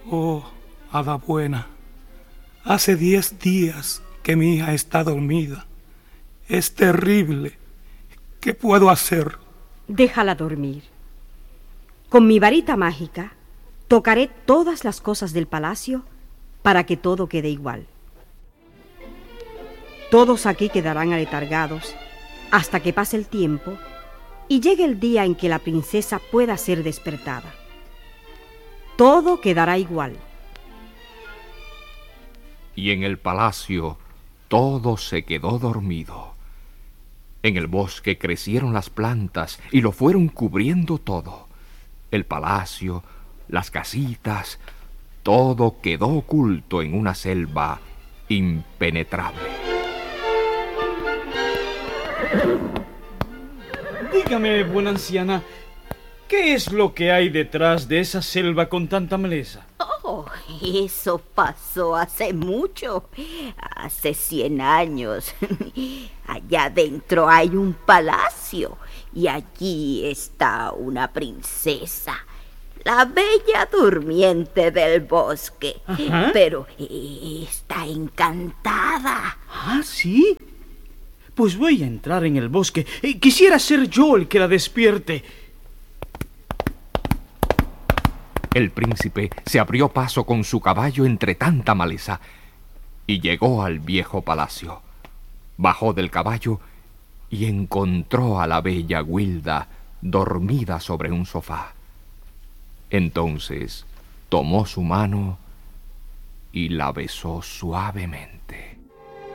Oh, hada buena, hace 10 días que mi hija está dormida. Es terrible. ¿Qué puedo hacer? Déjala dormir. Con mi varita mágica tocaré todas las cosas del palacio para que todo quede igual. Todos aquí quedarán aletargados hasta que pase el tiempo y llegue el día en que la princesa pueda ser despertada. Todo quedará igual. Y en el palacio todo se quedó dormido. En el bosque crecieron las plantas y lo fueron cubriendo todo. El palacio, las casitas, todo quedó oculto en una selva impenetrable. Dígame, buena anciana, ¿qué es lo que hay detrás de esa selva con tanta maleza? Oh, eso pasó hace mucho, hace 100 años. Allá adentro hay un palacio y allí está una princesa, la bella durmiente del bosque. Ajá. Pero está encantada. ¿Ah, sí? Pues voy a entrar en el bosque. Quisiera ser yo el que la despierte. El príncipe se abrió paso con su caballo entre tanta maleza y llegó al viejo palacio. Bajó del caballo y encontró a la bella Wilda dormida sobre un sofá. Entonces tomó su mano y la besó suavemente.